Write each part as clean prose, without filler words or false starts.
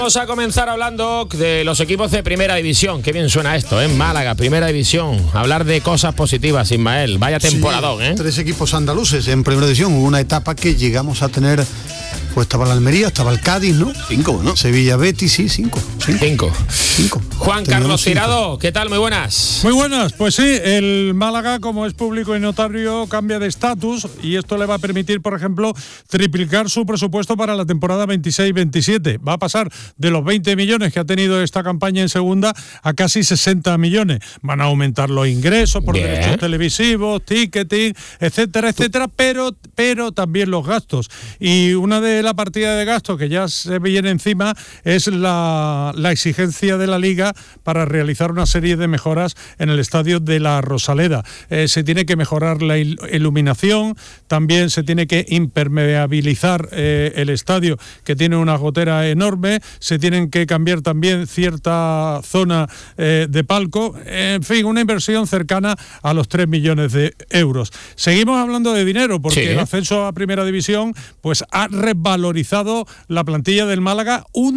Vamos a comenzar hablando de los equipos de Primera División. Qué bien suena esto, ¿eh? Málaga, Primera División. Hablar de cosas positivas, Ismael. Vaya temporadón, ¿eh? 3 equipos andaluces en Primera División. Hubo una etapa que llegamos a tener... Pues estaba la Almería, estaba el Cádiz, ¿no? 5, ¿no? Sevilla, Betis, sí, 5. 5. Juan Carlos Tirado, ¿qué tal? Muy buenas. Muy buenas, pues sí, el Málaga, como es público y notario, cambia de estatus y esto le va a permitir, por ejemplo, triplicar su presupuesto para la temporada 26-27. Va a pasar de los 20 millones que ha tenido esta campaña en segunda a casi 60 millones. Van a aumentar los ingresos por derechos televisivos, ticketing, etcétera, etcétera, pero también los gastos. Y una de la partida de gastos que ya se viene encima es la exigencia de la Liga para realizar una serie de mejoras en el estadio de la Rosaleda. Se tiene que mejorar la iluminación, también se tiene que impermeabilizar el estadio, que tiene una gotera enorme, se tienen que cambiar también cierta zona de palco, en fin, una inversión cercana a los 3 millones de euros. Seguimos hablando de dinero, porque el ascenso a Primera División pues ha revalorizado la plantilla del Málaga un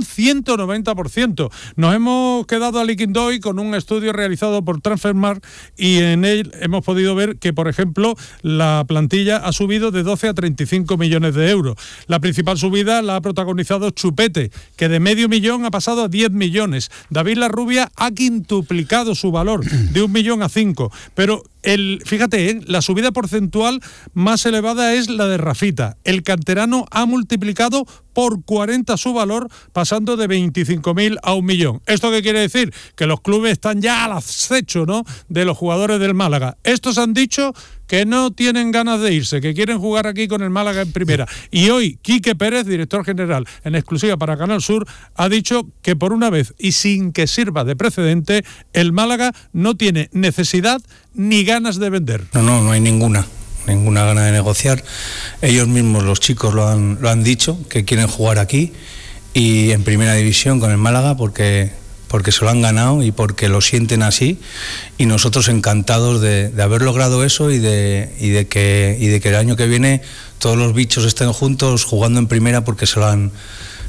190%. Nos hemos quedado a liquidar con un estudio realizado por Transfermarkt y en él hemos podido ver que, por ejemplo, la plantilla ha subido de 12 a 35 millones de euros. La principal subida la ha protagonizado Chupete, que de medio millón ha pasado a 10 millones. David Larrubia ha quintuplicado su valor de 1 millón a 5, pero fíjate, la subida porcentual más elevada es la de Rafita. El canterano ha multiplicado por 40 su valor, pasando de 25.000 a 1 millón. ¿Esto qué quiere decir? Que los clubes están ya al acecho, ¿no?, de los jugadores del Málaga. Estos han dicho que no tienen ganas de irse, que quieren jugar aquí con el Málaga en primera. Y hoy, Quique Pérez, director general, en exclusiva para Canal Sur, ha dicho que por una vez, y sin que sirva de precedente, el Málaga no tiene necesidad ni ganas de vender. No hay ninguna gana de negociar. Ellos mismos, los chicos, lo han dicho, que quieren jugar aquí y en Primera División con el Málaga porque se lo han ganado y porque lo sienten así, y nosotros encantados de haber logrado eso y de que el año que viene todos los bichos estén juntos jugando en primera, porque se lo han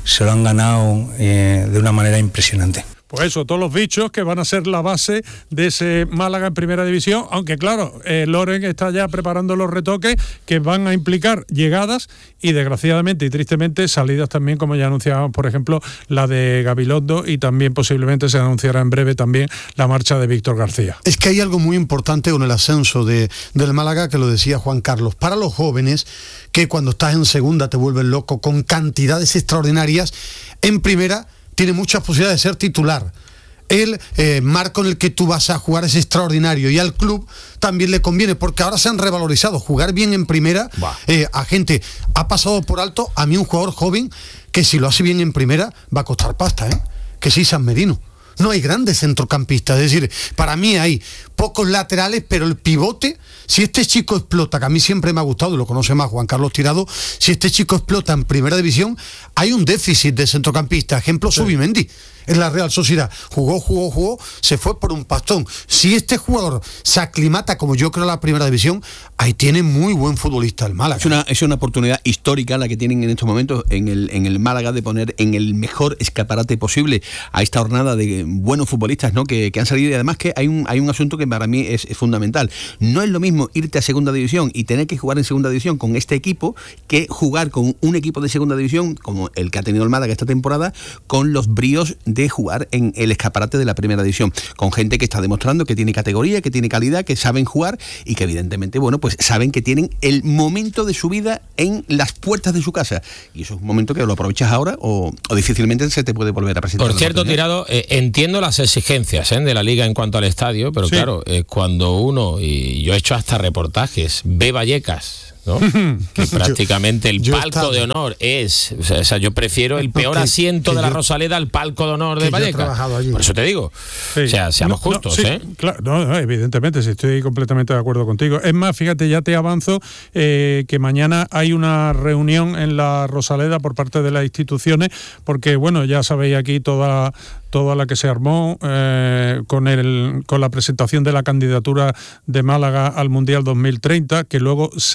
ganado de una manera impresionante. Pues eso, todos los bichos que van a ser la base de ese Málaga en Primera División, aunque claro, Loren está ya preparando los retoques que van a implicar llegadas y desgraciadamente y tristemente salidas también, como ya anunciábamos, por ejemplo, la de Gabilondo, y también posiblemente se anunciará en breve también la marcha de Víctor García. Es que hay algo muy importante con el ascenso del Málaga, que lo decía Juan Carlos, para los jóvenes, que cuando estás en segunda te vuelven loco con cantidades extraordinarias. En primera tiene muchas posibilidades de ser titular. El marco en el que tú vas a jugar es extraordinario y al club también le conviene, porque ahora se han revalorizado. Jugar bien en primera, a gente ha pasado por alto. A mí un jugador joven que si lo hace bien en primera va a costar pasta, que sí, San Merino. No hay grandes centrocampistas, es decir, para mí hay pocos laterales, pero el pivote, si este chico explota, que a mí siempre me ha gustado, y lo conoce más Juan Carlos Tirado, si este chico explota en Primera División, hay un déficit de centrocampistas. Ejemplo, Zubimendi, en la Real Sociedad. Jugó, se fue por un pastón. Si este jugador se aclimata, como yo creo, a la Primera División, ahí tiene muy buen futbolista el Málaga. Es una oportunidad histórica la que tienen en estos momentos en el Málaga de poner en el mejor escaparate posible a esta jornada de buenos futbolistas, ¿no?, que han salido. Y además que hay un asunto que para mí es fundamental. No es lo mismo irte a Segunda División y tener que jugar en Segunda División con este equipo que jugar con un equipo de Segunda División como el que ha tenido el Málaga esta temporada, con los bríos de jugar en el escaparate de la Primera División, con gente que está demostrando que tiene categoría, que tiene calidad, que saben jugar y que evidentemente, bueno, pues saben que tienen el momento de su vida en las puertas de su casa, y eso es un momento que lo aprovechas ahora o difícilmente se te puede volver a presentar. Por cierto, Tirado, entiendo las exigencias de la Liga en cuanto al estadio, pero sí, claro, cuando uno, y yo he hecho hasta reportajes, ve Vallecas, ¿no?, que prácticamente el palco de honor es, o sea, yo prefiero el peor asiento de la Rosaleda al palco de honor de Vallecas. Por eso te digo, sí, o sea, seamos justos, sí, claro, evidentemente, sí, estoy completamente de acuerdo contigo. Es más, fíjate, ya te avanzo que mañana hay una reunión en la Rosaleda por parte de las instituciones, porque bueno, ya sabéis aquí toda la que se armó con la presentación de la candidatura de Málaga al Mundial 2030, que luego se apeó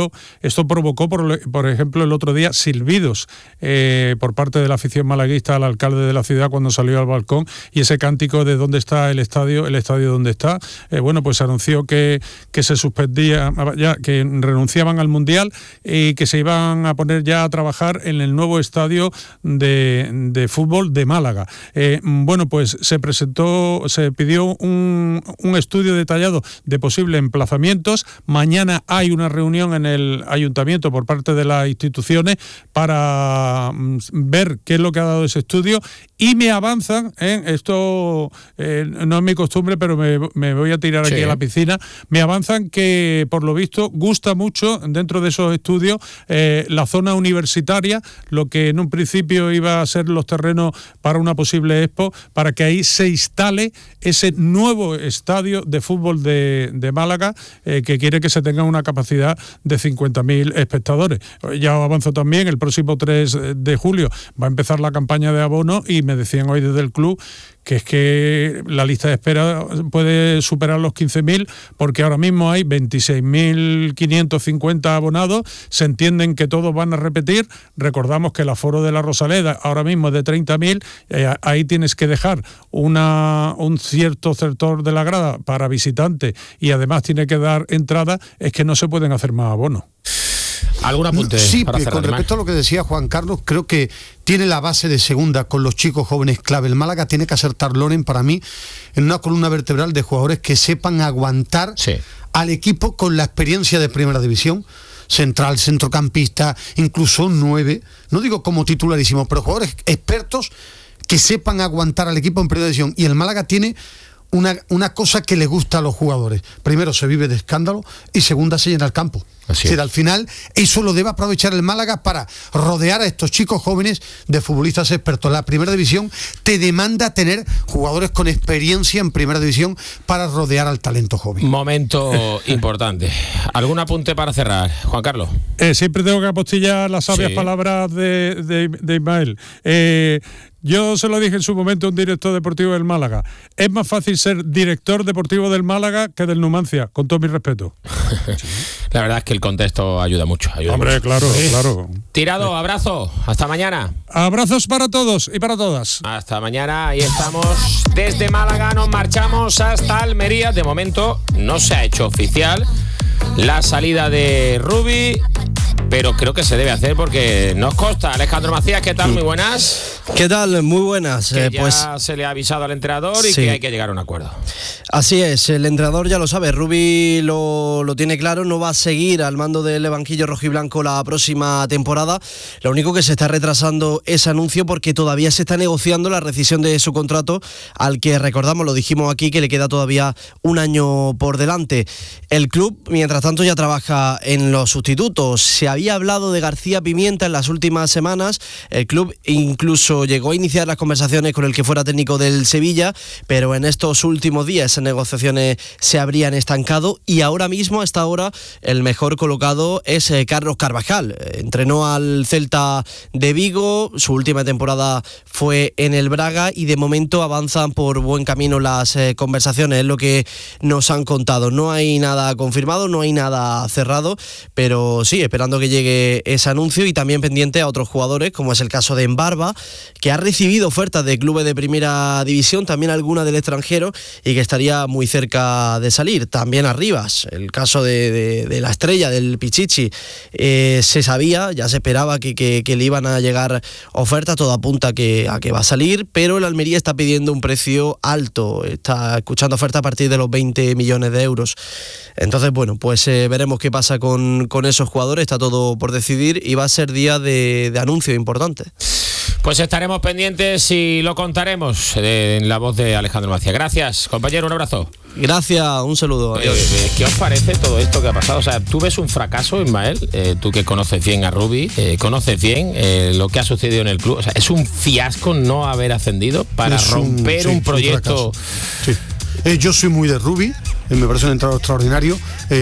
video, esto provocó, por ejemplo, el otro día silbidos por parte de la afición malaguista al alcalde de la ciudad cuando salió al balcón, y ese cántico de ¿dónde está el estadio dónde está? Bueno, pues anunció que se suspendía, ya que renunciaban al Mundial y que se iban a poner ya a trabajar en el nuevo estadio de fútbol de Málaga. Bueno, pues se pidió un estudio detallado de posibles emplazamientos. Mañana hay una reunión en el ayuntamiento por parte de las instituciones para ver qué es lo que ha dado ese estudio, y me avanzan, esto no es mi costumbre, pero me voy a tirar aquí a la piscina, me avanzan que por lo visto gusta mucho dentro de esos estudios la zona universitaria, lo que en un principio iba a ser los terrenos para una posible expo, para que ahí se instale ese nuevo estadio de fútbol de Málaga, que quiere que se tenga una capacidad de 50.000 espectadores. Ya avanzo también, el próximo 3 de julio va a empezar la campaña de abono, y me decían hoy desde el club que es que la lista de espera puede superar los 15.000, porque ahora mismo hay 26.550 abonados. Se entienden que todos van a repetir. Recordamos que el aforo de la Rosaleda ahora mismo es de 30.000. Ahí tienes que dejar un cierto sector de la grada para visitantes, y además tiene que dar entrada. Es que no se pueden hacer más abonos. ¿Algún apunte? Sí, para con respecto a lo que decía Juan Carlos, creo que tiene la base de segunda con los chicos jóvenes clave. El Málaga tiene que acertar, Loren, para mí, en una columna vertebral de jugadores que sepan aguantar al equipo con la experiencia de primera división. Central, centrocampista, incluso un 9, no digo como titularísimo, pero jugadores expertos que sepan aguantar al equipo en primera división. Y el Málaga tiene una cosa que le gusta a los jugadores. Primero, se vive de escándalo, y segunda, se llena el campo. Así es. Al final, eso lo debe aprovechar el Málaga para rodear a estos chicos jóvenes de futbolistas expertos. La primera división te demanda tener jugadores con experiencia en primera división para rodear al talento joven. Momento importante. ¿Algún apunte para cerrar, Juan Carlos? Siempre tengo que apostillar las sabias palabras de Ismael. Yo se lo dije en su momento a un director deportivo del Málaga. Es más fácil ser director deportivo del Málaga que del Numancia, con todo mi respeto. La verdad es que el contexto ayuda mucho. Hombre, claro. Tirado, abrazo. Hasta mañana. Abrazos para todos y para todas. Hasta mañana. Ahí estamos. Desde Málaga nos marchamos hasta Almería. De momento no se ha hecho oficial la salida de Rubi, pero creo que se debe hacer porque nos consta. Alejandro Macías, ¿qué tal? Muy buenas. ¿Qué tal? Muy buenas. Que ya se le ha avisado al entrenador y que hay que llegar a un acuerdo. Así es, el entrenador ya lo sabe, Rubi lo tiene claro, no va a seguir al mando del banquillo rojiblanco la próxima temporada. Lo único que se está retrasando ese anuncio porque todavía se está negociando la rescisión de su contrato, al que recordamos, lo dijimos aquí, que le queda todavía un año por delante. El club, mientras tanto, ya trabaja en los sustitutos. Se había hablado de García Pimienta en las últimas semanas. El club incluso llegó a iniciar las conversaciones con el que fuera técnico del Sevilla, pero en estos últimos días esas negociaciones se habrían estancado, y ahora mismo, hasta ahora, el mejor colocado es Carlos Carvajal. Entrenó al Celta de Vigo, su última temporada fue en el Braga, y de momento avanzan por buen camino las conversaciones, es lo que nos han contado. No hay nada confirmado, no hay nada cerrado, pero sí, esperando que llegue ese anuncio, y también pendiente a otros jugadores, como es el caso de Embarba, que ha recibido ofertas de clubes de primera división, también alguna del extranjero, y que estaría muy cerca de salir. También a Rivas, el caso de la estrella del Pichichi, se sabía, ya se esperaba que le iban a llegar ofertas, todo apunta a que va a salir, pero el Almería está pidiendo un precio alto, está escuchando ofertas a partir de los 20 millones de euros. Entonces, bueno, pues veremos qué pasa con esos jugadores, está todo por decidir, y va a ser día de anuncio importante. Pues estaremos pendientes y lo contaremos en la voz de Alejandro Macías. Gracias, compañero, un abrazo. Gracias, un saludo. Adiós. ¿Qué os parece todo esto que ha pasado? O sea, ¿tú ves un fracaso, Ismael? Tú que conoces bien a Rubi, conoces bien lo que ha sucedido en el club. O sea, ¿es un fiasco no haber ascendido para romper un proyecto? Yo soy muy de Rubi, me parece un entrenador extraordinario.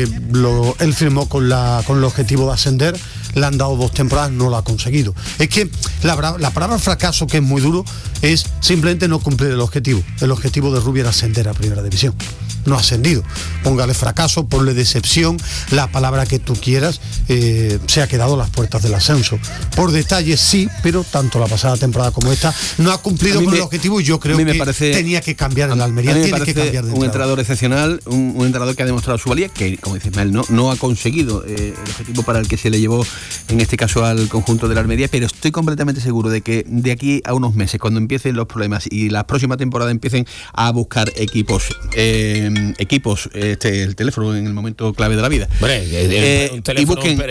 Él firmó con el objetivo de ascender, le han dado 2 temporadas, no lo ha conseguido. Es que la palabra fracaso, que es muy duro, es simplemente no cumplir el objetivo. El objetivo de Rubi era ascender a primera división. no ha ascendido. Póngale fracaso, ponle decepción, la palabra que tú quieras, se ha quedado a las puertas del ascenso. Por detalles sí, pero tanto la pasada temporada como esta no ha cumplido con el objetivo, y yo creo que tenía que cambiar en la Almería. Tiene que cambiar de un entrenador excepcional, un entrenador que ha demostrado su valía, que como dice Ismael, no ha conseguido el objetivo para el que se le llevó en este caso al conjunto de la Almería, pero estoy completamente seguro de que de aquí a unos meses, cuando empiecen los problemas y la próxima temporada empiecen a buscar equipos, el teléfono en el momento clave de la vida, y busquen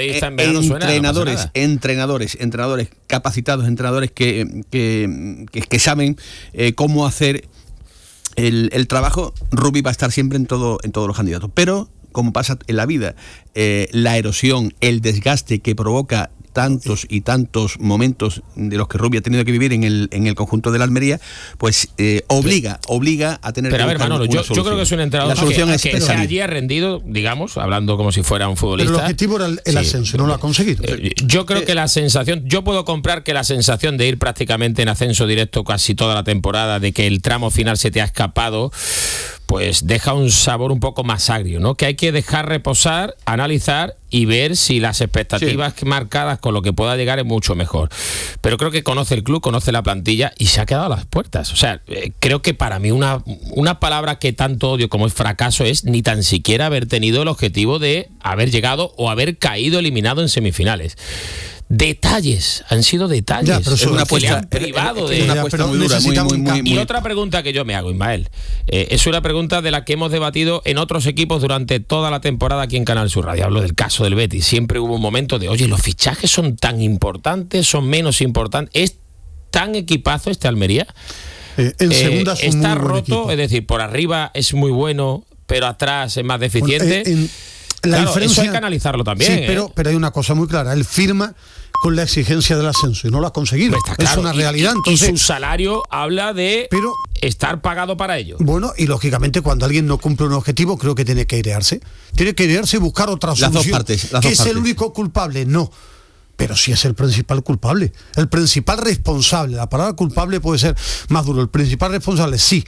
entrenadores capacitados, entrenadores que saben cómo hacer el trabajo, Rubi va a estar siempre en todos los candidatos. Pero, como pasa en la vida, la erosión, el desgaste que provoca tantos y tantos momentos de los que Rubi ha tenido que vivir en el conjunto de la Almería, pues obliga a tener. Pero a ver, Manolo, yo creo que es un entrenador que allí ha rendido, digamos, hablando como si fuera un futbolista. Pero el objetivo era el ascenso, no lo ha conseguido. Yo creo que la sensación, yo puedo comprar que la sensación de ir prácticamente en ascenso directo casi toda la temporada, de que el tramo final se te ha escapado, pues deja un sabor un poco más agrio, ¿no? Que hay que dejar reposar, analizar y ver si las expectativas marcadas con lo que pueda llegar es mucho mejor. Pero creo que conoce el club, conoce la plantilla y se ha quedado a las puertas. O sea, creo que para mí una palabra que tanto odio como es fracaso es ni tan siquiera haber tenido el objetivo de haber llegado o haber caído eliminado en semifinales. Detalles, han sido detalles. Ya, pero es una apuesta privado de una apuesta muy dura, muy. Y otra pregunta que yo me hago, Ismael, es una pregunta de la que hemos debatido en otros equipos durante toda la temporada aquí en Canal Sur Radio. Hablo del caso del Betis. Siempre hubo un momento de, oye, los fichajes son tan importantes, son menos importantes. ¿Es tan equipazo este Almería? En segunda está roto, es decir, por arriba es muy bueno, pero atrás es más deficiente. La diferencia, eso hay que analizarlo también. Sí, pero hay una cosa muy clara. Él firma con la exigencia del ascenso y no lo ha conseguido. Es una realidad. Entonces, y su salario habla de estar pagado para ello. Bueno, y lógicamente cuando alguien no cumple un objetivo, creo que tiene que airearse. Tiene que airearse y buscar otra solución. Las dos partes. ¿Que es el único culpable? No. Pero sí es el principal culpable, el principal responsable. La palabra culpable puede ser más duro. El principal responsable, sí.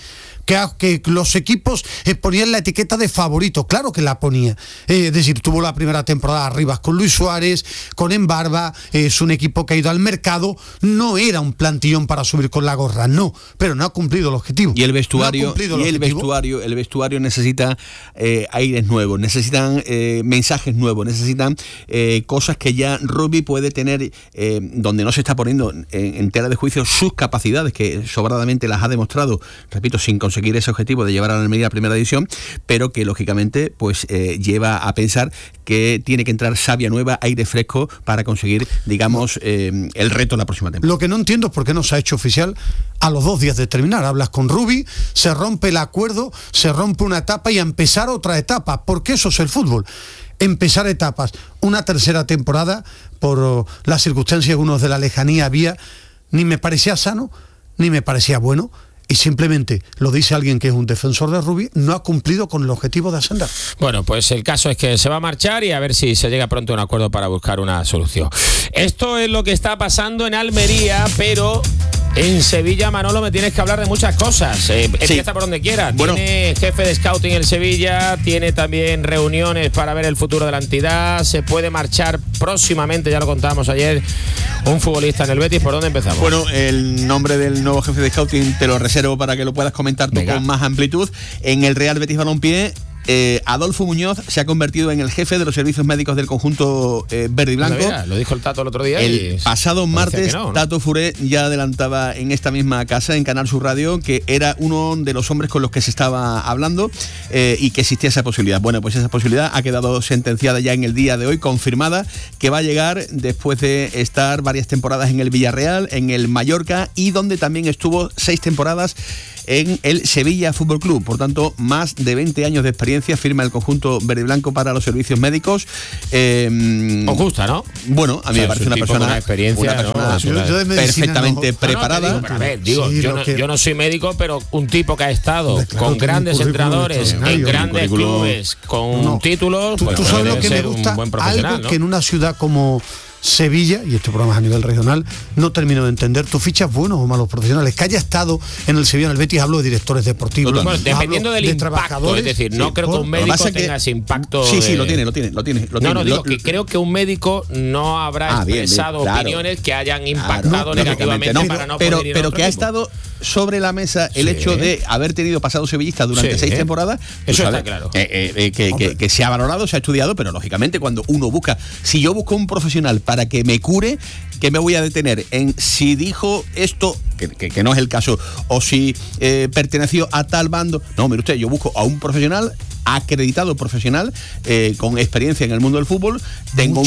Que los equipos ponían la etiqueta de favorito, claro que la ponía. Es decir, tuvo la primera temporada arriba con Luis Suárez, con Embarba, es un equipo que ha ido al mercado, no era un plantillón para subir con la gorra, no, pero no ha cumplido el objetivo. Y el vestuario, el vestuario necesita aires nuevos, necesitan mensajes nuevos, necesitan cosas que ya Rubi puede tener, donde no se está poniendo en tela de juicio sus capacidades, que sobradamente las ha demostrado, repito, sin conseguir ese objetivo de llevar a la Almería a primera división, pero que lógicamente pues lleva a pensar que tiene que entrar savia nueva, aire fresco para conseguir, digamos, el reto la próxima temporada. Lo que no entiendo es por qué no se ha hecho oficial a los 2 días de terminar. Hablas con Rubi, se rompe el acuerdo, se rompe una etapa y a empezar otra etapa, porque eso es el fútbol. Empezar etapas, una tercera temporada, por las circunstancias que unos de la lejanía había, ni me parecía sano, ni me parecía bueno. Y simplemente, lo dice alguien que es un defensor de Rubi, no ha cumplido con el objetivo de ascender. Bueno, pues el caso es que se va a marchar y a ver si se llega pronto a un acuerdo para buscar una solución. Esto es lo que está pasando en Almería, pero en Sevilla, Manolo, me tienes que hablar de muchas cosas. Empieza por donde quiera. Bueno, tiene jefe de scouting en Sevilla, tiene también reuniones para ver el futuro de la entidad, se puede marchar próximamente, ya lo contábamos ayer, un futbolista en el Betis. ¿Por dónde empezamos? Bueno, el nombre del nuevo jefe de scouting te lo reservo para que lo puedas comentar tú con más amplitud. En el Real Betis Balompié, Adolfo Muñoz se ha convertido en el jefe de los servicios médicos del conjunto verde y blanco. Mira, lo dijo el Tato el otro día. El pasado martes, ¿no? Tato Furé ya adelantaba en esta misma casa, en Canal Sur Radio, que era uno de los hombres con los que se estaba hablando y que existía esa posibilidad. Bueno, pues esa posibilidad ha quedado sentenciada ya en el día de hoy, confirmada, que va a llegar después de estar varias temporadas en el Villarreal, en el Mallorca y donde también estuvo 6 temporadas en el Sevilla Fútbol Club. Por tanto, más de 20 años de experiencia firma el conjunto verde y blanco para los servicios médicos. Os gusta, ¿no? Bueno, a mí me parece una persona perfectamente preparada. Yo no soy médico, pero un tipo que ha estado con grandes entrenadores en grandes clubes con títulos, tú sabes lo que me gusta, un buen profesional, algo ¿no? que en una ciudad como Sevilla, y este programa es a nivel regional, no termino de entender, ¿tú fichas buenos o malos profesionales? Que haya estado en el Sevilla, en el Betis, hablo de directores deportivos. Bueno, dependiendo del impacto, es decir, no creo que un médico tenga ese impacto. Sí, lo tiene. No, digo que creo que un médico no habrá expresado opiniones que hayan impactado negativamente para no poder ir a otro que ha estado sobre la mesa el hecho de haber tenido pasado sevillista durante 6 temporadas. Eso está claro. Que se ha valorado, se ha estudiado, pero lógicamente cuando uno busca, si yo busco un profesional para que me cure, que me voy a detener en si dijo esto, que no es el caso, o si perteneció a tal bando. No, mire usted, yo busco a un profesional acreditado profesional con experiencia en el mundo del fútbol. Tengo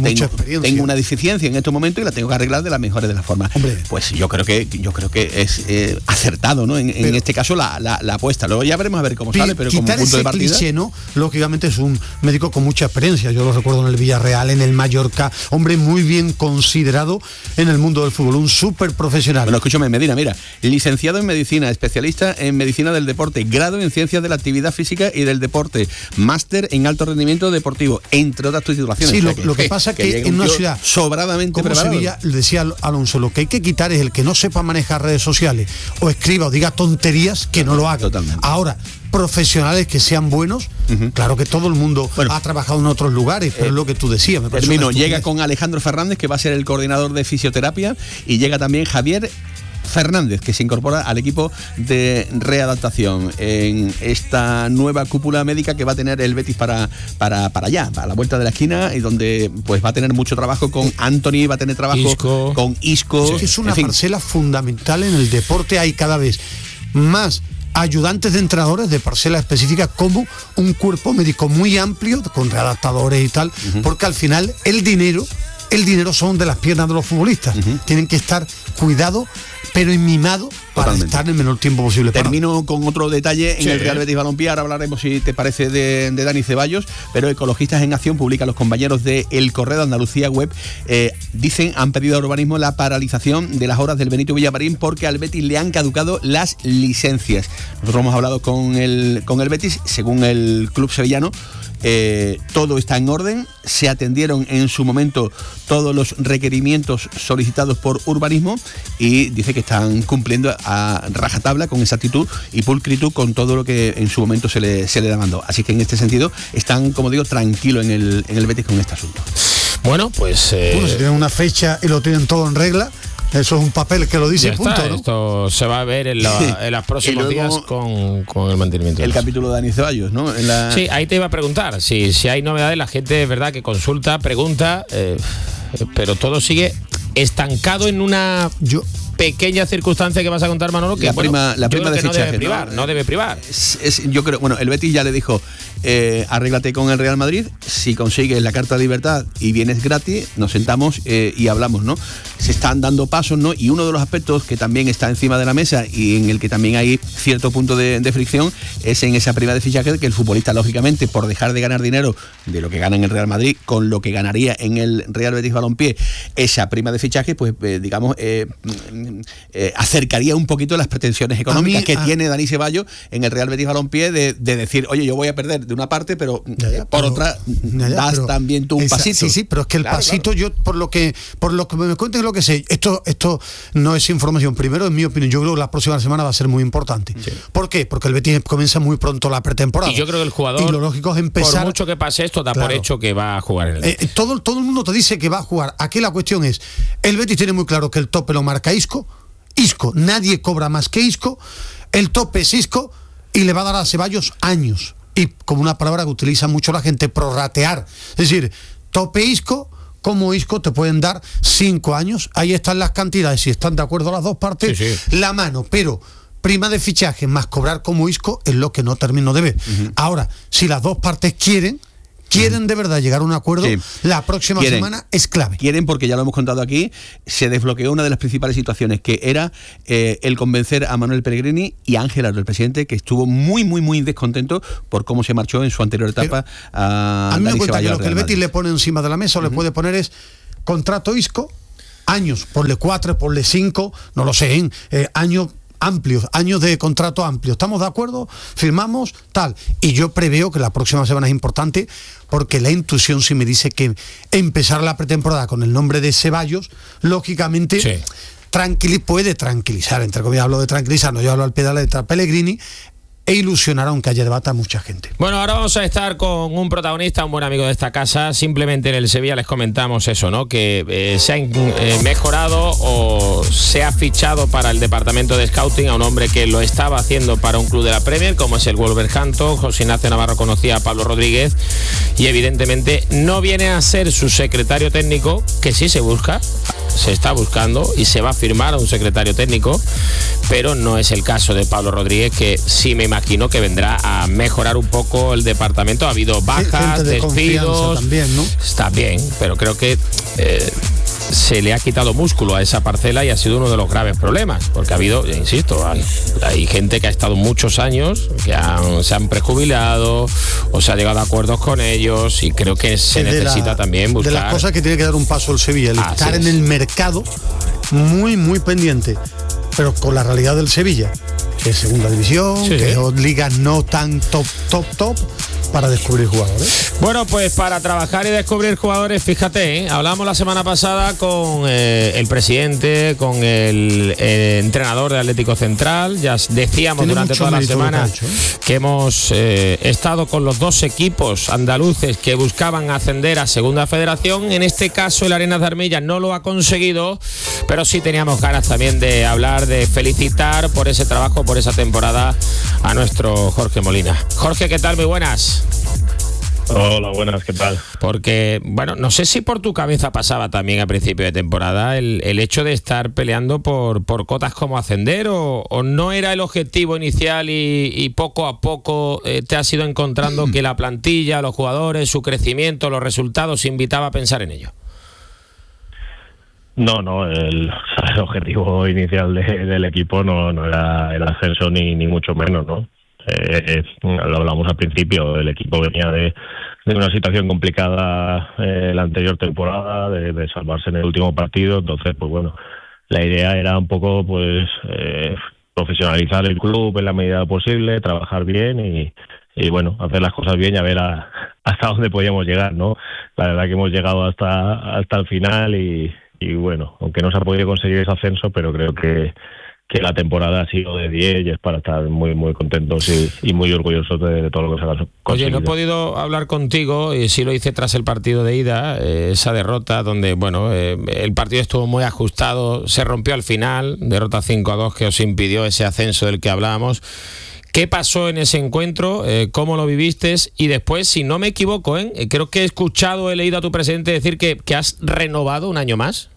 una deficiencia en estos momentos y la tengo que arreglar de las mejores de las formas. Hombre. Pues yo creo que es acertado, ¿no? En este caso la apuesta. Luego ya veremos a ver cómo sale, pero como punto de partida. Cliché, ¿no? Lógicamente es un médico con mucha experiencia. Yo lo recuerdo en el Villarreal, en el Mallorca, hombre muy bien considerado en el mundo del fútbol, un súper profesional. Bueno, escúchame, Medina, mira, licenciado en medicina, especialista en medicina del deporte, grado en ciencias de la actividad física y del deporte, máster en alto rendimiento deportivo, entre otras titulaciones. Sí, lo que pasa es que en una ciudad sobradamente como preparado. Sevilla, le decía Alonso, lo que hay que quitar es el que no sepa manejar redes sociales o escriba o diga tonterías, que no lo haga. Totalmente. Ahora, profesionales que sean buenos, claro que todo el mundo ha trabajado en otros lugares, pero es lo que tú decías. Llega con Alejandro Fernández, que va a ser el coordinador de fisioterapia, y llega también Javier Fernández, que se incorpora al equipo de readaptación en esta nueva cúpula médica que va a tener el Betis para allá, para la vuelta de la esquina, y donde pues va a tener mucho trabajo con Anthony, va a tener trabajo con Isco. Es una parcela fundamental en el deporte. Hay cada vez más ayudantes de entrenadores de parcela específica, como un cuerpo médico muy amplio con readaptadores y tal, porque al final el dinero son de las piernas de los futbolistas. Tienen que estar cuidados, pero mimado para estar en el menor tiempo posible. Termino con otro detalle en el Real Betis Balompié. Ahora hablaremos, si te parece, de Dani Ceballos, pero Ecologistas en Acción publica, los compañeros de El Correo de Andalucía Web, han pedido al urbanismo la paralización de las obras del Benito Villamarín porque al Betis le han caducado las licencias. Nosotros hemos hablado con el Betis, según el club sevillano. Todo está en orden, se atendieron en su momento todos los requerimientos solicitados por urbanismo y dice que están cumpliendo a rajatabla, con exactitud y pulcritud, con todo lo que en su momento se le demandó. Así que en este sentido están, como digo, tranquilos en el Betis con este asunto. Bueno, pues si tienen una fecha y lo tienen todo en regla, eso es un papel que lo dice, punto, ¿no? Esto se va a ver en los próximos días con el mantenimiento. El capítulo de Dani Ceballos, ¿no? Sí, ahí te iba a preguntar. Si hay novedades, la gente es verdad que consulta, pregunta, pero todo sigue estancado en una pequeña circunstancia que vas a contar, Manolo, que la prima de fichaje, no debe privar. Yo creo, el Betis ya le dijo, arréglate con el Real Madrid, si consigues la carta de libertad y vienes gratis, nos sentamos y hablamos, ¿no? Se están dando pasos, ¿no? Y uno de los aspectos que también está encima de la mesa y en el que también hay cierto punto de fricción es en esa prima de fichaje, que el futbolista, lógicamente, por dejar de ganar dinero de lo que gana en el Real Madrid con lo que ganaría en el Real Betis Balompié, esa prima de fichaje, pues acercaría un poquito las pretensiones económicas que tiene Dani Ceballos en el Real Betis Balompié de decir, oye, yo voy a perder de una parte, pero por otra das también tú un pasito. Sí, pero es que el pasito, yo por lo que me cuenten, lo que sé, esto no es información. Primero, en mi opinión, yo creo que la próxima semana va a ser muy importante. Sí. ¿Por qué? Porque el Betis comienza muy pronto la pretemporada. Y yo creo que el jugador, y lo lógico es empezar, por mucho que pase esto, da por hecho que va a jugar en el Betis. Todo el mundo te dice que va a jugar. Aquí la cuestión es, el Betis tiene muy claro que el tope lo marca Isco, nadie cobra más que Isco, el tope es Isco y le va a dar a Ceballos años. Y como una palabra que utiliza mucho la gente, prorratear. Es decir, tope Isco, como Isco te pueden dar 5 años. Ahí están las cantidades, si están de acuerdo las dos partes, la mano. Pero prima de fichaje más cobrar como Isco es lo que no termino de ver. Ahora, si las dos partes quieren de verdad llegar a un acuerdo, la próxima semana es clave. Quieren, porque ya lo hemos contado aquí, se desbloqueó una de las principales situaciones, que era el convencer a Manuel Pellegrini y a Ángel Aro, el presidente, que estuvo muy, muy, muy descontento por cómo se marchó en su anterior etapa. A mí me cuenta que lo que el Betis le pone encima de la mesa o le puede poner es contrato Isco, años, ponle 4, ponle 5, no lo sé, año amplios, años de contrato amplio. ¿Estamos de acuerdo? Firmamos, tal. Y yo preveo que la próxima semana es importante porque la intuición sí me dice que empezar la pretemporada con el nombre de Ceballos, lógicamente, sí, puede tranquilizar, entre comillas hablo de tranquilizar, no yo hablo al pie de la letra, Pellegrini, e ilusionar, aunque haya debate, a mucha gente. Bueno, ahora vamos a estar con un protagonista, un buen amigo de esta casa. Simplemente en el Sevilla les comentamos eso, ¿no? Que se ha mejorado o se ha fichado para el departamento de scouting a un hombre que lo estaba haciendo para un club de la Premier, como es el Wolverhampton. José Ignacio Navarro conocía a Pablo Rodríguez y evidentemente no viene a ser su secretario técnico, que sí se busca, se está buscando y se va a firmar a un secretario técnico, pero no es el caso de Pablo Rodríguez, que sí me imagino que vendrá a mejorar un poco el departamento. Ha habido bajas, despidos también, ¿no? Está bien, pero creo que se le ha quitado músculo a esa parcela y ha sido uno de los graves problemas, porque ha habido, insisto, hay gente que ha estado muchos años, que se han prejubilado o se ha llegado a acuerdos con ellos, y creo que se necesita también buscar... De las cosas que tiene que dar un paso el Sevilla, el estar en el mercado muy, muy pendiente, pero con la realidad del Sevilla, que es segunda división, sí, que es ligas no tan top, para descubrir jugadores. Bueno, pues para trabajar y descubrir jugadores, fíjate, hablamos la semana pasada con el presidente, con el entrenador de Atlético Central. Ya decíamos tiene durante toda la semana que hemos estado con los dos equipos andaluces que buscaban ascender a Segunda Federación. En este caso el Arenas de Armilla no lo ha conseguido, pero sí teníamos ganas también de hablar, de felicitar por ese trabajo, por esa temporada a nuestro Jorge Molina. Jorge, ¿qué tal? Muy buenas. Hola, buenas, ¿qué tal? Porque, bueno, no sé si por tu cabeza pasaba también a principio de temporada el hecho de estar peleando por cotas como ascender, o no era el objetivo inicial y poco a poco te has ido encontrando que la plantilla, los jugadores, su crecimiento, los resultados invitaba a pensar en ello. No, el objetivo inicial del equipo no era el ascenso ni mucho menos, ¿no? Lo hablamos al principio, el equipo venía de una situación complicada la anterior temporada, de salvarse en el último partido. Entonces, pues bueno, la idea era un poco pues profesionalizar el club en la medida posible, trabajar bien y bueno, hacer las cosas bien y a ver hasta dónde podíamos llegar, ¿no? La verdad que hemos llegado hasta el final y bueno, aunque no se ha podido conseguir ese ascenso, pero creo que la temporada ha sido de 10 y es para estar muy muy contentos y muy orgullosos de todo lo que se ha conseguido. Oye, no he podido hablar contigo, y sí lo hice tras el partido de ida, esa derrota donde, bueno, el partido estuvo muy ajustado, se rompió al final, derrota 5-2 que os impidió ese ascenso del que hablábamos. ¿Qué pasó en ese encuentro? ¿Cómo lo viviste? Y después, si no me equivoco, creo que he leído a tu presidente decir que has renovado un año más.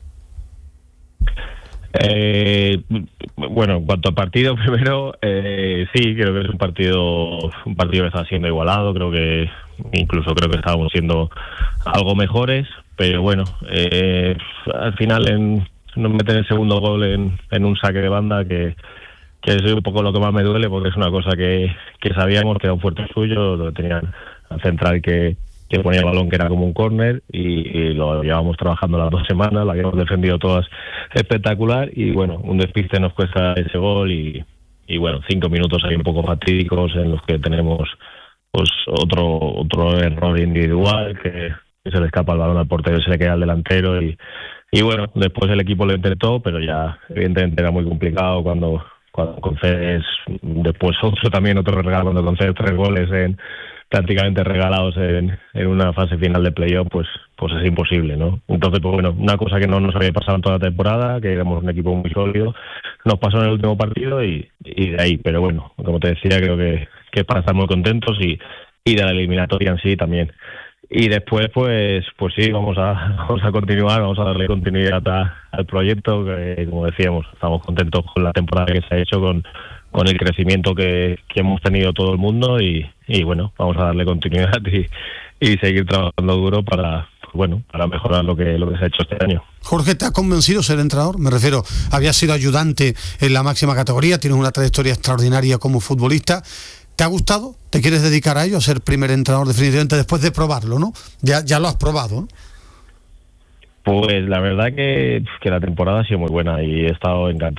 Bueno, en cuanto al partido, primero, sí, creo que es un partido que está siendo igualado. Creo que estábamos siendo algo mejores, pero bueno, al final nos meten el segundo gol en un saque de banda que es un poco lo que más me duele, porque es una cosa que sabíamos que era un fuerte suyo. Lo tenían al central que ponía el balón, que era como un córner, y lo llevábamos trabajando las 2 semanas, lo habíamos defendido todas espectacular, y bueno, un despiste nos cuesta ese gol y bueno, 5 minutos ahí un poco fatídicos en los que tenemos pues otro error individual, que se le escapa el balón al portero y se le queda al delantero, y bueno, después el equipo lo intentó, pero ya evidentemente era muy complicado cuando concedes después otro regalo, cuando concedes 3 goles prácticamente regalados en una fase final de playoff, pues es imposible, ¿no? Entonces, pues bueno, una cosa que no nos había pasado en toda la temporada, que éramos un equipo muy sólido, nos pasó en el último partido y de ahí, pero bueno, como te decía, creo que es para estar muy contentos y de la eliminatoria en sí también. Y después, pues sí, vamos a continuar, vamos a darle continuidad al proyecto, que como decíamos, estamos contentos con la temporada que se ha hecho, con el crecimiento que hemos tenido todo el mundo y bueno, vamos a darle continuidad y seguir trabajando duro para mejorar lo que se ha hecho este año. Jorge, ¿te ha convencido ser entrenador? Me refiero, habías sido ayudante en la máxima categoría, tienes una trayectoria extraordinaria como futbolista. ¿Te ha gustado? ¿Te quieres dedicar a ello, a ser primer entrenador definitivamente después de probarlo, no? Ya lo has probado, ¿no? Pues la verdad que la temporada ha sido muy buena y he estado encantado.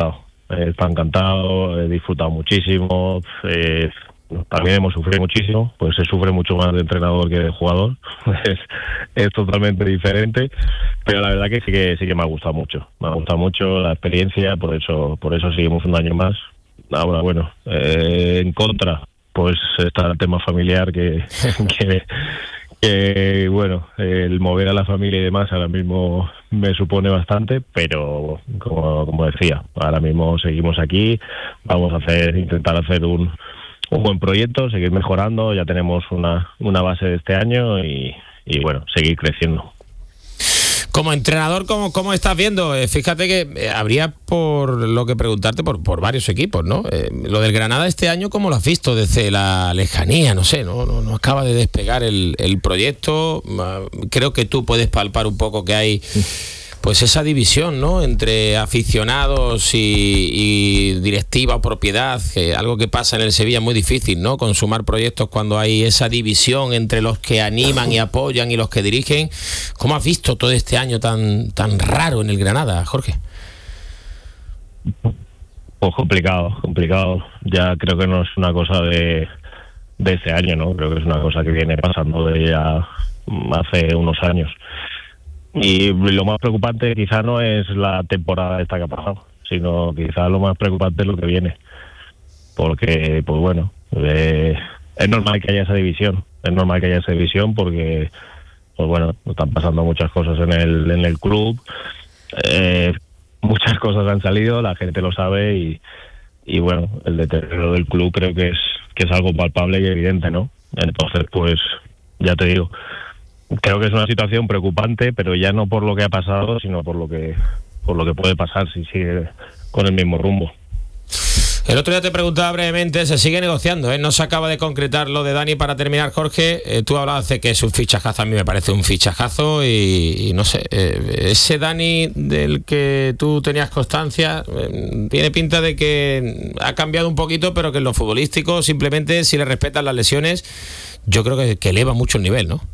está encantado, he disfrutado muchísimo, también hemos sufrido muchísimo, pues se sufre mucho más de entrenador que de jugador, es totalmente diferente, pero la verdad que sí que me ha gustado mucho la experiencia, por eso seguimos un año más. Ahora bueno, en contra pues está el tema familiar que bueno, el mover a la familia y demás ahora mismo me supone bastante, pero como decía, ahora mismo seguimos aquí, vamos a intentar hacer un buen proyecto, seguir mejorando, ya tenemos una base de este año y bueno, seguir creciendo. Como entrenador, ¿cómo estás viendo? Fíjate que habría por lo que preguntarte por varios equipos, ¿no? Lo del Granada este año, ¿cómo lo has visto desde la lejanía? No sé, no acaba de despegar el proyecto. Creo que tú puedes palpar un poco que hay pues esa división, ¿no? Entre aficionados y directiva o propiedad, que algo que pasa en el Sevilla es muy difícil, ¿no? Consumar proyectos cuando hay esa división entre los que animan y apoyan y los que dirigen. ¿Cómo has visto todo este año tan raro en el Granada, Jorge? Pues complicado. Ya creo que no es una cosa de este año, ¿no? Creo que es una cosa que viene pasando de ya hace unos años. Y lo más preocupante quizá no es la temporada esta que ha pasado, sino quizá lo más preocupante es lo que viene. Porque, pues bueno, es normal que haya esa división. Porque, pues bueno, están pasando muchas cosas en el club. Muchas cosas han salido, la gente lo sabe y bueno, el deterioro del club creo que es algo palpable y evidente, ¿no? Entonces, pues, ya te digo, creo que es una situación preocupante, pero ya no por lo que ha pasado, sino por lo que puede pasar si sigue con el mismo rumbo. El otro día te preguntaba brevemente, se sigue negociando, ¿eh? No se acaba de concretar lo de Dani para terminar, Jorge. Tú hablabas de que es un fichajazo, a mí me parece un fichajazo y no sé, ese Dani del que tú tenías constancia tiene pinta de que ha cambiado un poquito, pero que en lo futbolístico simplemente si le respetan las lesiones, yo creo que eleva mucho el nivel, ¿no?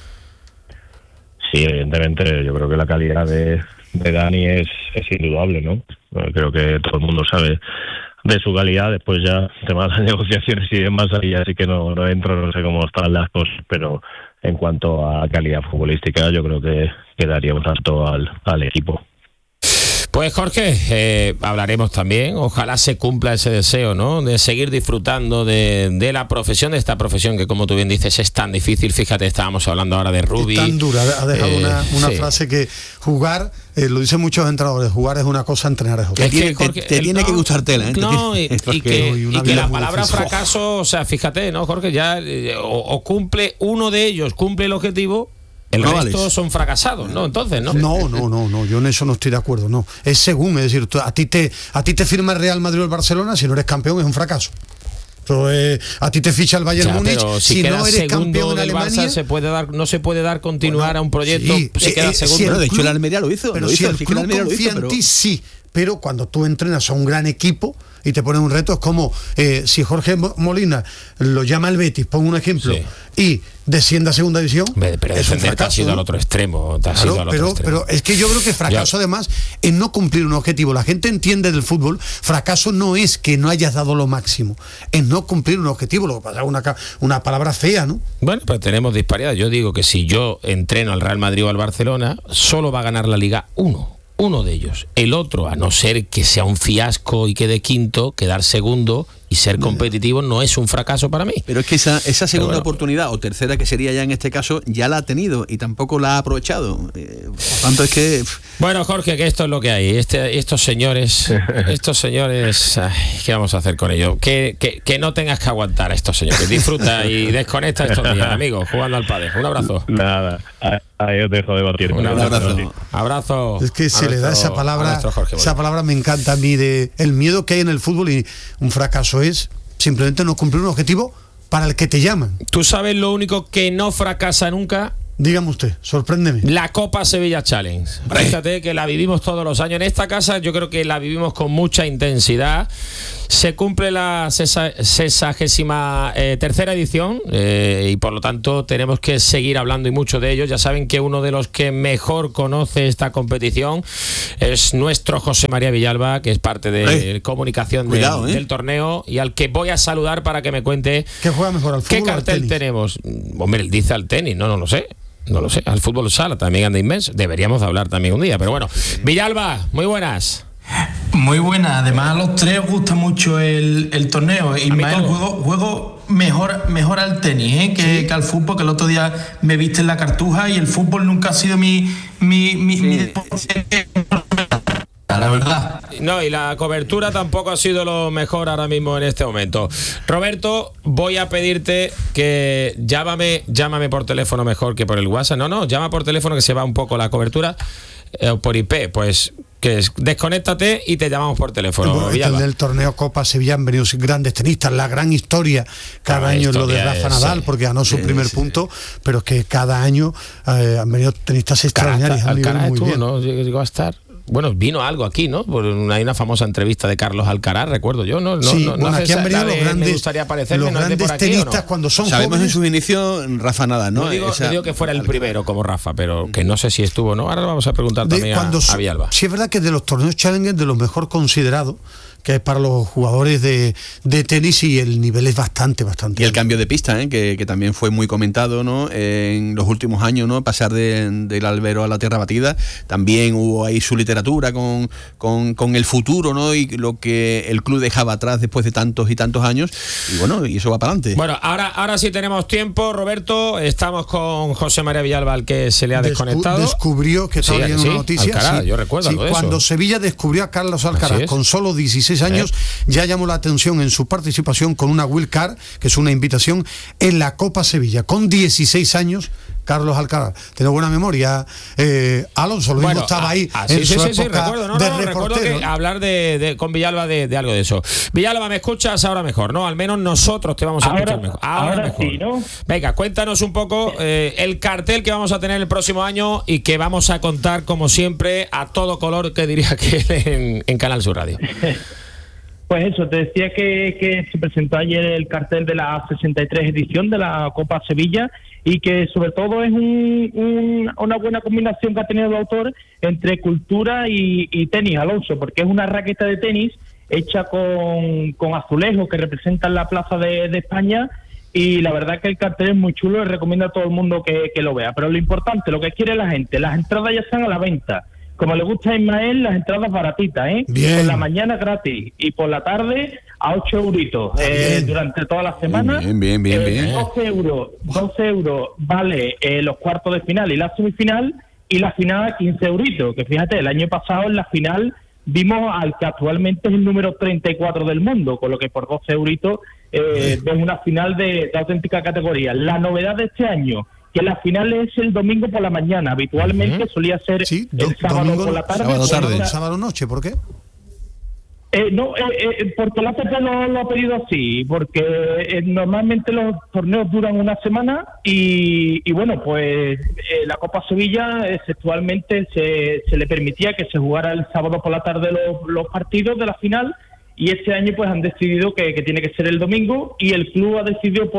Sí, evidentemente, yo creo que la calidad de Dani es indudable, ¿no? Creo que todo el mundo sabe de su calidad, después ya temas de negociaciones y demás, ahí así que no entro, no sé cómo están las cosas, pero en cuanto a calidad futbolística yo creo que daría un salto al equipo. Pues Jorge, hablaremos también, ojalá se cumpla ese deseo, ¿no? De seguir disfrutando de la profesión, de esta profesión que, como tú bien dices, es tan difícil. Fíjate, estábamos hablando ahora de Rubi. Es tan dura, ha dejado una frase que jugar, lo dicen muchos entrenadores, jugar es una cosa, entrenar es otra. Te tiene que gustar tela, ¿eh? No, y que la palabra fracaso, o sea, fíjate, ¿no, Jorge? Ya o cumple uno de ellos, cumple el objetivo. El resto son fracasados, ¿no? Entonces, ¿no? No, yo en eso no estoy de acuerdo, no. Es según, es decir, a ti te firma el Real Madrid o el Barcelona, si no eres campeón es un fracaso. Pero, a ti te ficha el Bayern Múnich, si no eres campeón en Alemania, Barça no se puede dar continuar a un proyecto, si queda segundo. Bueno, de hecho el Almería lo hizo. Pero si el club confía en ti, sí. Pero cuando tú entrenas a un gran equipo y te ponen un reto, es como si Jorge Molina lo llama el Betis, pongo un ejemplo, y desciende a segunda división. Pero defender te ha sido al otro extremo. Pero es que yo creo que fracaso además es no cumplir un objetivo. La gente entiende del fútbol, fracaso no es que no hayas dado lo máximo, es no cumplir un objetivo. Lo que pasa es una palabra fea, ¿no? Bueno, pues tenemos disparidad. Yo digo que si yo entreno al Real Madrid o al Barcelona, solo va a ganar la Liga uno de ellos. El otro, a no ser que sea un fiasco y quede quinto, quedar segundo y ser competitivo no es un fracaso para mí. Pero es que esa segunda oportunidad, o tercera que sería ya en este caso, ya la ha tenido y tampoco la ha aprovechado. Por tanto es que... Bueno, Jorge, que esto es lo que hay. Estos señores, ¿qué vamos a hacer con ellos? Que no tengas que aguantar a estos señores. Disfruta y desconecta estos días, amigos, jugando al pádel. Un abrazo. Nada, ahí os dejo debatir. Un abrazo. Es que se le da esa palabra, esa palabra me encanta a mí, de el miedo que hay en el fútbol, y un fracaso es simplemente no cumplir un objetivo para el que te llaman. ¿Tú sabes lo único que no fracasa nunca? Dígame usted, sorpréndeme. La Copa Sevilla Challenge. Fíjate que la vivimos todos los años. En esta casa yo creo que la vivimos con mucha intensidad. Se cumple la 63ª edición y por lo tanto tenemos que seguir hablando y mucho de ello. Ya saben que uno de los que mejor conoce esta competición es nuestro José María Villalba, que es parte de comunicación del torneo y al que voy a saludar para que me cuente ¿qué juega mejor, al fútbol qué cartel tenemos. Hombre, él dice al tenis, no lo sé. No lo sé, al fútbol sala también anda inmenso. Deberíamos hablar también un día, pero bueno. Villalba, muy buenas. Muy buena, además a los tres os gusta mucho el torneo. Ismael, juego mejor al tenis que al fútbol, que el otro día me viste en la Cartuja y el fútbol nunca ha sido mi deporte, la verdad. No, y la cobertura tampoco ha sido lo mejor ahora mismo en este momento. Roberto, voy a pedirte que llámame por teléfono mejor que por el WhatsApp. No, llama por teléfono que se va un poco la cobertura. Por IP, pues que desconéctate y te llamamos por teléfono. Bueno, en el torneo Copa Sevilla han venido grandes tenistas, la gran historia cada año es lo de Rafa Nadal, porque ganó su primer punto, pero es que cada año han venido tenistas extraordinarios. Alcaraz estuvo, ¿no? Llegó a estar. Bueno, vino algo aquí, ¿no? Hay una famosa entrevista de Carlos Alcaraz, recuerdo yo, ¿no? Aquí han venido los grandes, me gustaría aparecerme, los grandes aquí, tenistas, ¿no? Cuando son sabemos jóvenes. En sus inicios Rafa Nadal, ¿no? No digo que fuera el primero como Rafa, pero que no sé si estuvo, ¿no? Ahora lo vamos a preguntar también a Villalba. Sí, es verdad que de los torneos Challenger, de los mejor considerados, que es para los jugadores de tenis, y el nivel es bastante. Y el cambio de pista, que también fue muy comentado, ¿no? En los últimos años, ¿no? Pasar del albero a la tierra batida. También hubo ahí su literatura con el futuro, ¿no? Y lo que el club dejaba atrás después de tantos y tantos años. Y bueno, y eso va para adelante. Bueno, ahora sí tenemos tiempo, Roberto. Estamos con José María Villalba, al que se le ha desconectado. Descubrió que estaba viendo una noticia. Alcaraz, yo recuerdo algo de eso. Cuando Sevilla descubrió a Carlos Alcaraz con solo 16 años, ya llamó la atención en su participación con una Wild Card, que es una invitación en la Copa Sevilla. Con 16 años, Carlos Alcaraz. Tiene buena memoria. Alonso, lo mismo estaba ahí en su época recuerdo, de reportero. Recuerdo que hablar con Villalba de algo de eso. Villalba, ¿me escuchas ahora mejor? ¿No? Al menos nosotros te vamos a escuchar mejor. Ahora mejor. Sí, ¿no? Venga, cuéntanos un poco el cartel que vamos a tener el próximo año y que vamos a contar, como siempre, a todo color, que diría que en Canal Sur Radio. Pues eso, te decía que se presentó ayer el cartel de la 63 edición de la Copa Sevilla y que sobre todo es una buena combinación que ha tenido el autor entre cultura y tenis, Alonso, porque es una raqueta de tenis hecha con azulejos que representan la plaza de España, y la verdad que el cartel es muy chulo y recomiendo a todo el mundo que lo vea. Pero lo importante, lo que quiere la gente, las entradas ya están a la venta. Como le gusta a Ismael, las entradas baratitas, Por la mañana gratis y por la tarde a 8 euritos durante toda la semana. Bien. 12 euros vale los cuartos de final y la semifinal, y la final a 15 euritos. Que fíjate, el año pasado en la final vimos al que actualmente es el número 34 del mundo, con lo que por 12 euritos ves una final de auténtica categoría. La novedad de este año, que la final es el domingo por la mañana. Habitualmente solía ser el sábado por la tarde. Sábado noche, ¿por qué? Porque la ATP lo ha pedido así, porque normalmente los torneos duran una semana y bueno, pues la Copa Sevilla exceptualmente se le permitía que se jugara el sábado por la tarde los partidos de la final, y este año pues han decidido que tiene que ser el domingo, y el club ha decidido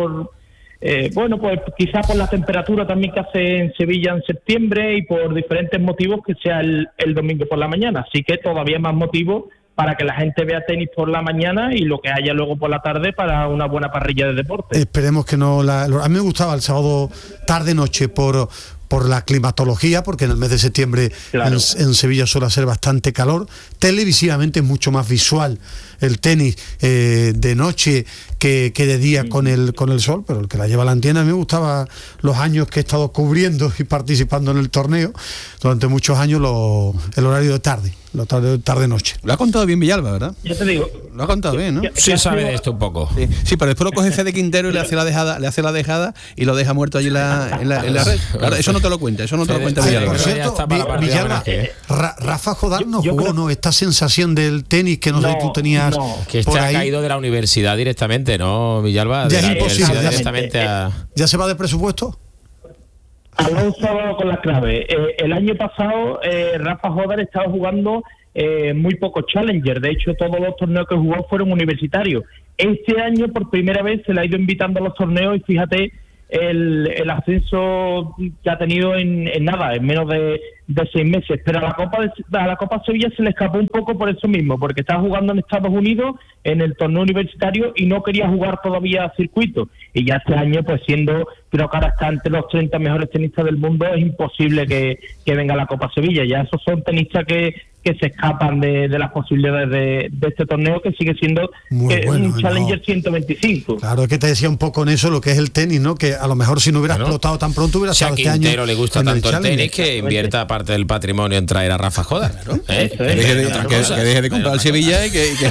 pues quizás por la temperatura también que hace en Sevilla en septiembre y por diferentes motivos, que sea el domingo por la mañana. Así que todavía más motivo para que la gente vea tenis por la mañana y lo que haya luego por la tarde para una buena parrilla de deporte. Esperemos que no... A mí me gustaba el sábado tarde-noche por la climatología, porque en el mes de septiembre en Sevilla suele ser bastante calor. Televisivamente es mucho más visual el tenis de noche que de día con el sol, pero el que la lleva la entienda. A mí me gustaba los años que he estado cubriendo y participando en el torneo, durante muchos años el horario de tarde, tarde-noche. Lo ha contado bien Villalba, ¿verdad? Ya te digo. Lo ha contado bien, ¿no? Sí, sabe de esto un poco. Sí, pero después lo coge Fede Quintero y le hace la dejada y lo deja muerto allí en la red. Claro, eso no te lo cuenta, Villalba. Por cierto, Villalba, Rafa Jodar no jugó, ¿no? Esta sensación del tenis que no sé si tú tenías. Que ha caído de la universidad directamente, ¿no, Villalba? Ya es imposible. Directamente ¿Ya se va de presupuesto? Alonso con la clave. El año pasado Rafa Jodar estaba jugando muy pocos Challenger. De hecho, todos los torneos que jugó fueron universitarios. Este año, por primera vez, se le ha ido invitando a los torneos y fíjate el ascenso que ha tenido en nada, en menos de 6 meses. Pero a la Copa Sevilla se le escapó un poco por eso mismo, porque estaba jugando en Estados Unidos en el torneo universitario y no quería jugar todavía a circuito. Y ya este año, pues creo que ahora está entre los 30 mejores tenistas del mundo, es imposible que venga a la Copa Sevilla. Ya esos son tenistas que se escapan de las posibilidades de este torneo, que sigue siendo un Challenger 125. Claro, es que te decía un poco en eso lo que es el tenis, ¿no? Que a lo mejor si no hubiera explotado tan pronto hubiera estado este año. Si a Quintero le gusta tanto el tenis, que invierta parte del patrimonio en traer a Rafa Jodar, ¿no? Que deje de comprar el Sevilla y que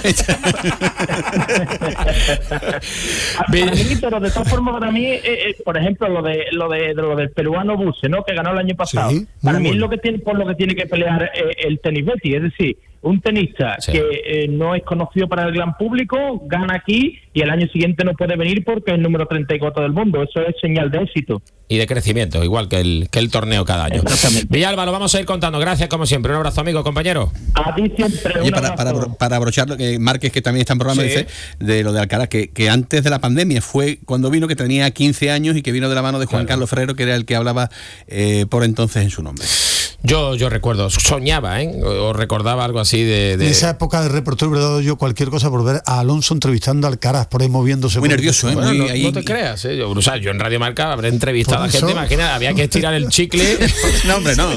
para mí, pero de todas formas, para mí, por ejemplo, lo del peruano Buse, ¿no? Que ganó el año pasado. Sí, para mí es lo que tiene que pelear el tenis Betty, es decir, un tenista que no es conocido para el gran público, gana aquí y el año siguiente no puede venir porque es el número 34 del mundo. Eso es señal de éxito. Y de crecimiento, igual que el torneo cada año. Villalba, lo vamos a ir contando. Gracias, como siempre. Un abrazo, amigo, compañero. A ti siempre. Oye, para abrochar, Márquez, que también está en programa, dice de lo de Alcaraz, que antes de la pandemia fue cuando vino, que tenía 15 años y que vino de la mano de Juan Carlos Ferrero, que era el que hablaba por entonces en su nombre. Yo recuerdo, soñaba, o recordaba algo así de... En esa época de reportero hubiera dado yo cualquier cosa por ver a Alonso entrevistando a Alcaraz, por ahí moviéndose. Muy nervioso, bueno, no te creas, O sea, yo en Radio Marca habré entrevistado a gente, imagina, había que estirar el chicle. No, hombre, no.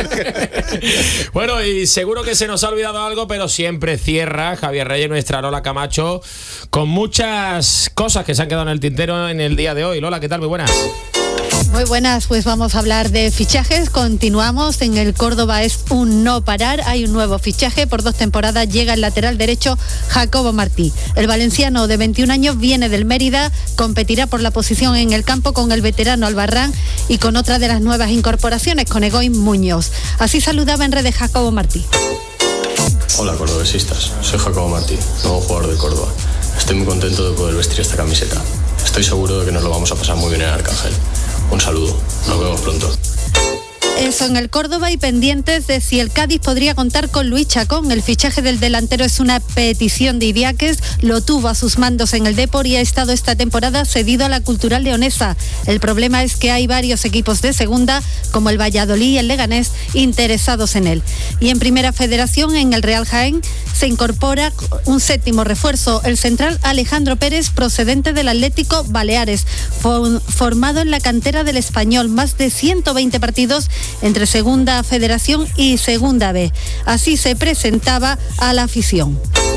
Bueno, y seguro que se nos ha olvidado algo, pero siempre cierra Javier Reyes, nuestra Lola Camacho, con muchas cosas que se han quedado en el tintero en el día de hoy. Lola, ¿qué tal? Muy buenas. Muy buenas, pues vamos a hablar de fichajes. Continuamos, en el Córdoba es un no parar. Hay un nuevo fichaje, por 2 temporadas llega el lateral derecho Jacobo Martí. El valenciano de 21 años viene del Mérida, competirá por la posición en el campo con el veterano Albarrán y con otra de las nuevas incorporaciones, con Egoin Muñoz. Así saludaba en redes Jacobo Martí. Hola cordobesistas, soy Jacobo Martí, nuevo jugador de Córdoba. Estoy muy contento de poder vestir esta camiseta. Estoy seguro de que nos lo vamos a pasar muy bien en Arcángel. Un saludo, nos vemos pronto. Eso en el Córdoba, y pendientes de si el Cádiz podría contar con Luis Chacón. El fichaje del delantero es una petición de Idiáquez, lo tuvo a sus mandos en el Depor y ha estado esta temporada cedido a la Cultural Leonesa. El problema es que hay varios equipos de segunda, como el Valladolid y el Leganés, interesados en él. Y en Primera Federación, en el Real Jaén, se incorpora un 7º refuerzo, el central Alejandro Pérez, procedente del Atlético Baleares, formado en la cantera del Español, más de 120 partidos entre Segunda Federación y Segunda B. Así se presentaba a la afición.